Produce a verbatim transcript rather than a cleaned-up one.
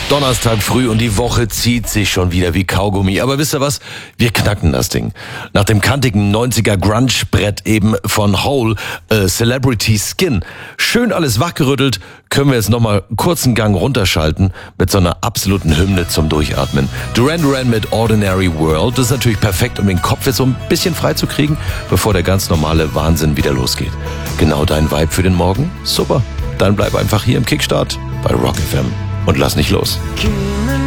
Donnerstag früh und die Woche zieht sich schon wieder wie Kaugummi. Aber wisst ihr was? Wir knacken das Ding. Nach dem kantigen neunziger Grunge-Brett eben von Hole, äh, Celebrity Skin, schön alles wachgerüttelt, können wir jetzt nochmal einen kurzen Gang runterschalten mit so einer absoluten Hymne zum Durchatmen. Duran Duran mit Ordinary World. Das ist natürlich perfekt, um den Kopf jetzt so ein bisschen frei zu kriegen, bevor der ganz normale Wahnsinn wieder losgeht. Genau dein Vibe für den Morgen? Super. Dann bleib einfach hier im Kickstart bei Rock F M und lass nicht los.